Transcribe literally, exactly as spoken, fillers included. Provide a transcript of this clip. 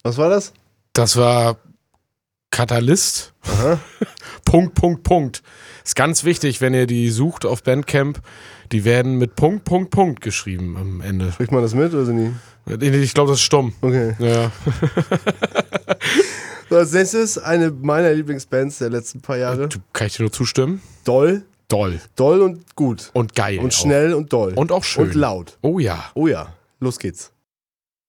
Was war das? Das war Katalyst. Aha. Punkt, Punkt, Punkt. Ist ganz wichtig, wenn ihr die sucht auf Bandcamp. Die werden mit Punkt, Punkt, Punkt geschrieben am Ende. Kriegt man das mit oder sind die? Ich glaube, das ist stumm. Okay. Ja. So, als nächstes eine meiner Lieblingsbands der letzten paar Jahre. Du, kann ich dir nur zustimmen? Doll. Doll. Doll und gut. Und geil. Und schnell und doll. Und auch schön. Und laut. Oh ja. Oh ja. Los geht's.